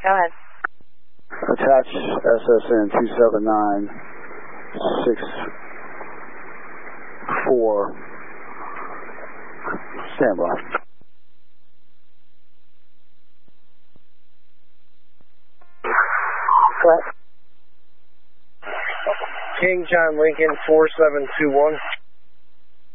Go ahead. Attach SSN 27964. Stand by. King John Lincoln 4721.